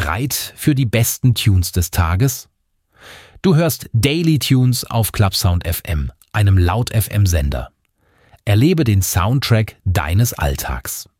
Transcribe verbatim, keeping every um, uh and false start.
Bereit für die besten Tunes des Tages? Du hörst Daily Tunes auf Clubsound F M, einem Laut-F M-Sender. Erlebe den Soundtrack deines Alltags.